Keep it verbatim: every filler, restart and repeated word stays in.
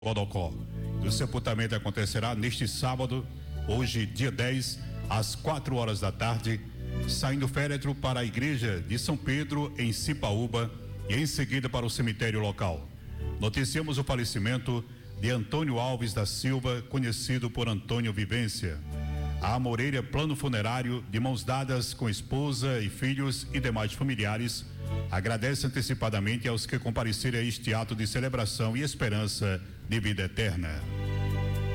Bodocó. O sepultamento acontecerá neste sábado, hoje, dia dez, às quatro horas da tarde, saindo o féretro para a igreja de São Pedro, em Cipaúba, e em seguida para o cemitério local. Noticiamos o falecimento de Antônio Alves da Silva, conhecido por Antônio Vivência. A Moreira Plano Funerário, de mãos dadas com esposa e filhos e demais familiares, agradece antecipadamente aos que compareceram a este ato de celebração e esperança de vida eterna.